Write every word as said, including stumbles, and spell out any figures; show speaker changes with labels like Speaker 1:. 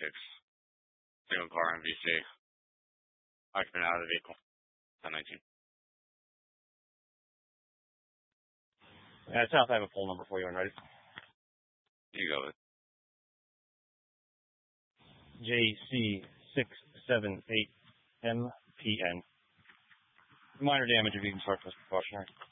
Speaker 1: six. Single car M V C. Occupant out of the vehicle. ten nineteen.
Speaker 2: Yeah, South, I have a poll number for you. I'm ready.
Speaker 1: You go with
Speaker 2: J C six seven eight M P N. Minor damage if you can start this precautionary.